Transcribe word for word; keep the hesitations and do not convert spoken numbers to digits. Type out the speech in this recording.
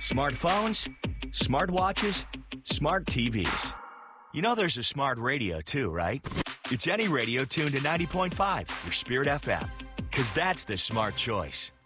Smartphones, smartwatches, smart T Vs. You know there's a smart radio too, right? It's any radio tuned to ninety point five, your Spirit F M. Because that's the smart choice.